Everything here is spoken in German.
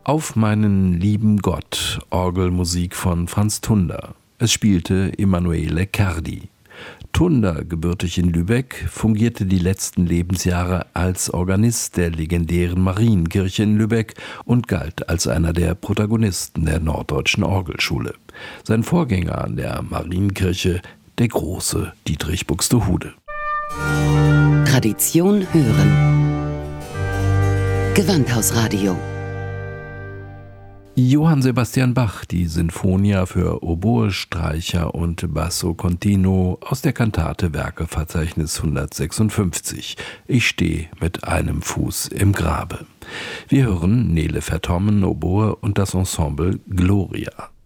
Auf meinen lieben Gott, Orgelmusik von Franz Tunder. Es spielte Emanuele Cardi. Tunder, gebürtig in Lübeck, fungierte die letzten Lebensjahre als Organist der legendären Marienkirche in Lübeck und galt als einer der Protagonisten der Norddeutschen Orgelschule. Sein Vorgänger an der Marienkirche, der große Dietrich Buxtehude. Tradition hören. Gewandhausradio. Johann Sebastian Bach, die Sinfonia für Oboe, Streicher und Basso Continuo aus der Kantate Werkeverzeichnis 156. Ich stehe mit einem Fuß im Grabe. Wir hören Nele Vertommen, Oboe und das Ensemble Gloria.